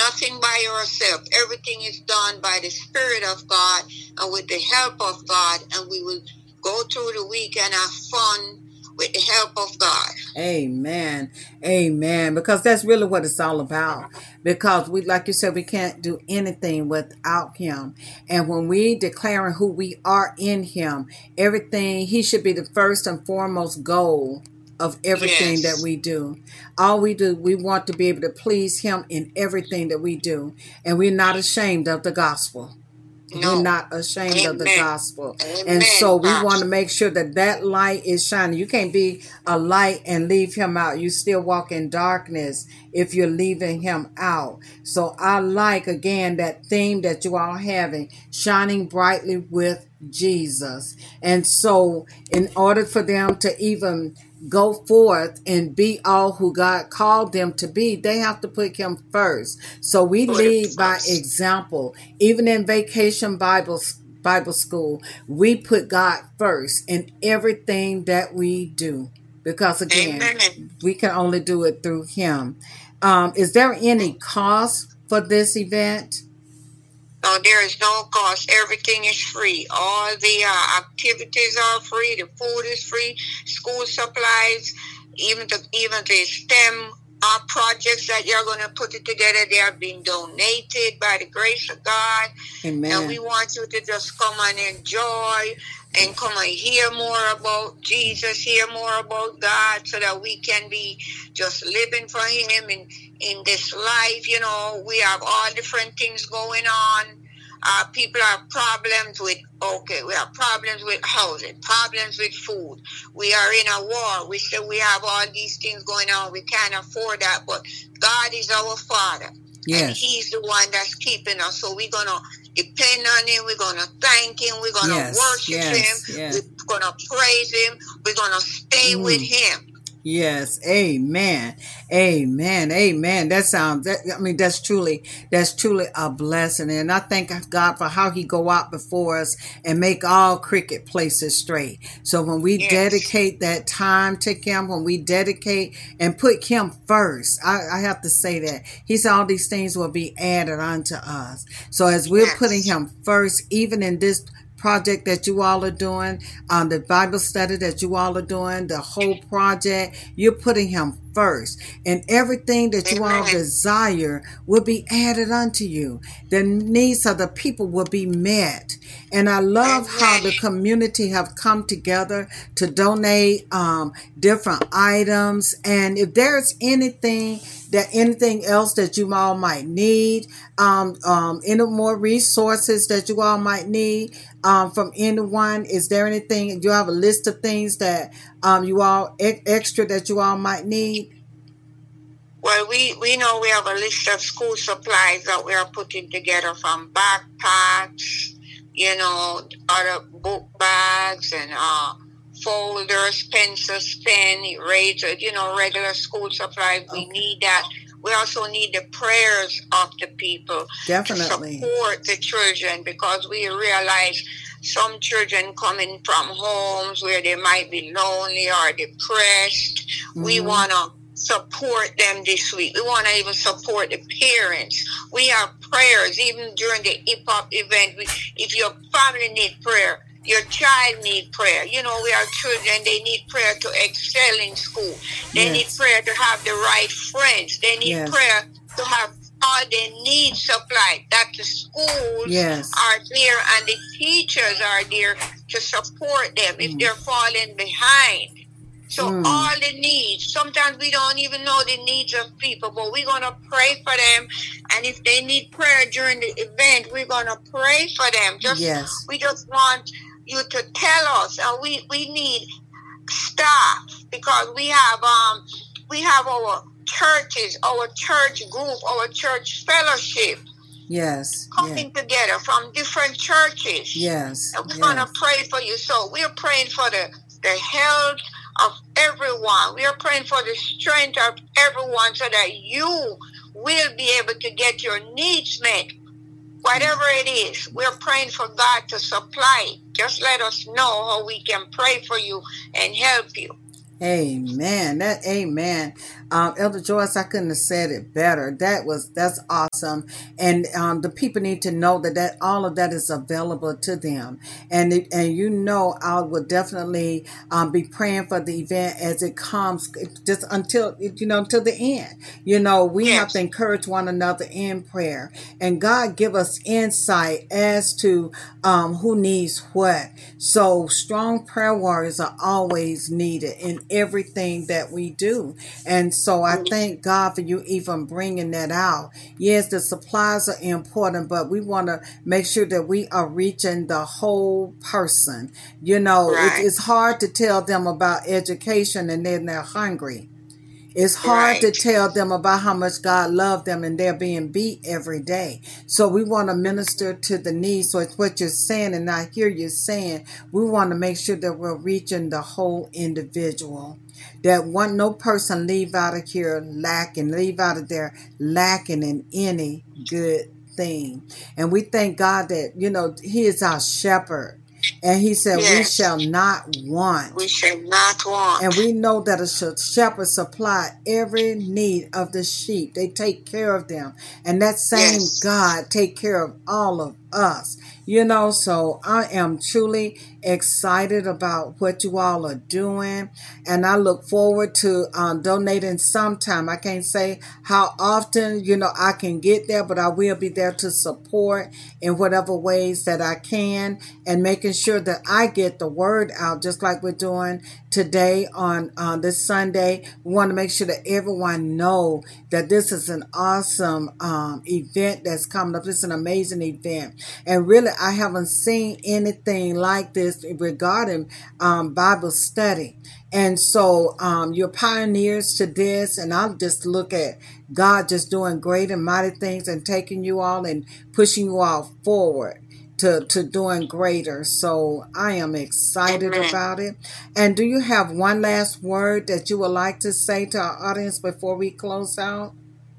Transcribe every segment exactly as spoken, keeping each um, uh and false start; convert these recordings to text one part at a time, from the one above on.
nothing by ourselves. Everything is done by the Spirit of God and with the help of God. And we will go through the week and have fun with the help of God. Amen. Amen. Because that's really what it's all about. Because we, like you said, we can't do anything without him. And when we declaring who we are in him, everything, he should be the first and foremost goal of everything Yes. that we do. All we do, we want to be able to please him in everything that we do. And we're not ashamed of the gospel. No. We're not ashamed Amen. of the gospel. Amen. And so we Pastor. want to make sure that that light is shining. You can't be a light and leave him out. You still walk in darkness if you're leaving him out. So I like, again, that theme that you all having, shining brightly with Jesus. And so in order for them to even go forth and be all who God called them to be, they have to put him first. So we Put lead him by first. example. Even in Vacation Bible Bible School, we put God first in everything that we do. Because again, Amen. we can only do it through him. Um, is there any cost for this event? No, there is no cost. Everything is free. All the uh, activities are free. The food is free. School supplies, even the even the STEM uh, projects that you're going to put it together, they are being donated by the grace of God. Amen. And we want you to just come and enjoy and come and hear more about Jesus, hear more about God, so that we can be just living for him in, in this life. You know, we have all different things going on. Uh, people have problems with, okay, we have problems with housing, problems with food. We are in a war. We say we have all these things going on. We can't afford that, but God is our Father. Yes. And he's the one that's keeping us. So we're going to depend on him. We're going to thank him. We're going to Yes, worship yes, him. yes. We're going to praise him. We're going to stay Mm. with him. Yes, amen, amen, amen. That sounds, that, I mean, that's truly, that's truly a blessing. And I thank God for how he go out before us and make all cricket places straight. So when we Yes. dedicate that time to him, when we dedicate and put him first, I, I have to say that he said all these things will be added unto us. So as we're Yes. putting him first, even in this project that you all are doing, um, the Bible study that you all are doing, the whole project, you're putting him first. And everything that you all Amen. desire will be added unto you. The needs of the people will be met. And I love how Amen. the community have come together to donate um, different items. And if there's anything that anything else that you all might need, um, um, any more resources that you all might need um, from anyone, is there anything? Do you have a list of things that um, you all e- extra that you all might need? Well, we, we know we have a list of school supplies that we are putting together, from backpacks, you know, other book bags and uh, folders, pencils, pen, erasers, you know, regular school supplies. We Okay. need that. We also need the prayers of the people Definitely. to support the children, because we realize some children coming from homes where they might be lonely or depressed. Mm-hmm. We want to support them this week. We want to even support the parents. We have prayers even during the hip hop event. We, if your family need prayer, your child need prayer. You know, we have children, they need prayer to excel in school. They Yes. need prayer to have the right friends. They need Yes. prayer to have all their needs supplied. That the schools Yes. are there and the teachers are there to support them if Mm. they're falling behind. So Mm. all the needs, sometimes we don't even know the needs of people, but we're going to pray for them. And if they need prayer during the event, we're going to pray for them. Just Yes. We just want you to tell us. And we, we need staff, because we have um we have our churches, our church group, our church fellowship. Yes. Coming Yes. together from different churches. Yes. And we're Yes. going to pray for you. So we're praying for the, the health of everyone. We are praying for the strength of everyone, so that you will be able to get your needs met. Whatever it is, we're praying for God to supply. Just let us know how we can pray for you and help you. Amen. That amen. Um, Elder Joyce, I couldn't have said it better. That was that's awesome, and um, the people need to know that that all of that is available to them, and it, and you know I will definitely um, be praying for the event as it comes, just until you know until the end. You know we Yes. have to encourage one another in prayer, and God give us insight as to um, who needs what. So strong prayer warriors are always needed in everything that we do. And so I thank God for you even bringing that out. Yes, the supplies are important, but we want to make sure that we are reaching the whole person. You know, it, Right. it's hard to tell them about education and then they're hungry. It's hard to Right. tell them about how much God loved them and they're being beat every day. So we want to minister to the needs. So it's what you're saying, and I hear you saying, we want to make sure that we're reaching the whole individual. That one no person leave out of here lacking, leave out of there lacking in any good thing. And we thank God that, you know, He is our shepherd. And He said, we Yes. shall not want. We shall not want. And we know that a sh- shepherd supply every need of the sheep. They take care of them. And that same Yes. God take care of all of us. You know, so I am truly excited about what you all are doing. And I look forward to um, donating sometime. I can't say how often, you know, I can get there, but I will be there to support in whatever ways that I can, and making sure that I get the word out, just like we're doing today on uh, this Sunday. We want to make sure that everyone know that this is an awesome um, event that's coming up. This is an amazing event. And really, I haven't seen anything like this regarding um, Bible study. And so um, you're pioneers to this, and I'll just look at God just doing great and mighty things and taking you all and pushing you all forward to, to doing greater. So I am excited Amen. about it. And do you have one last word that you would like to say to our audience before we close out?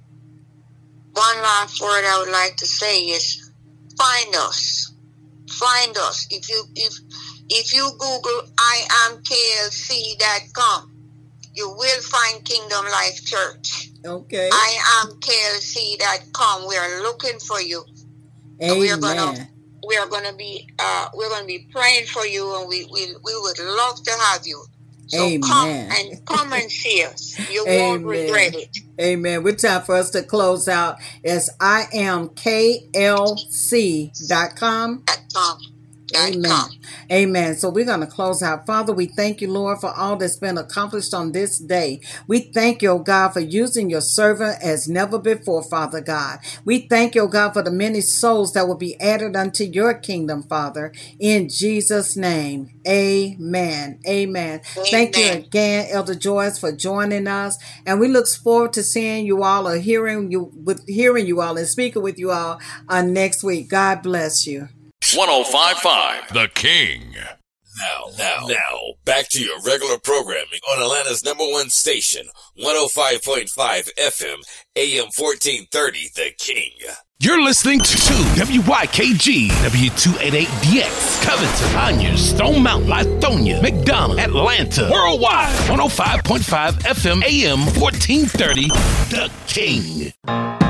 One last word I would like to say is find us. Find us. If you if if you Google I am K L C dot com, you will find Kingdom Life Church. Okay. I am K L C dot com. We are looking for you. And we are gonna Amen. we are gonna be uh we're gonna be praying for you, and we we, we would love to have you. So come Amen. and come and see us. You won't regret Amen. it. Amen. We're time for us to close out. It's I am K L C dot com. Dot com. Dot Amen. com. Amen. So we're going to close out. Father, we thank you, Lord, for all that's been accomplished on this day. We thank you, oh God, for using your servant as never before, Father God. We thank you, oh God, for the many souls that will be added unto your kingdom, Father. In Jesus' name, amen. Amen. Thank you Amen. again, Elder Joyce, for joining us. And we look forward to seeing you all or hearing you with hearing you all and speaking with you all uh, next week. God bless you. one oh five point five The King. Now, now, now, back to your regular programming on Atlanta's number one station, one oh five point five F M, A M fourteen thirty, The King. You're listening to W Y K G, W two eighty-eight D X, Covington, Conyers, Stone Mountain, Lithonia, McDonald, Atlanta, worldwide, one oh five point five F M, A M fourteen thirty, The King.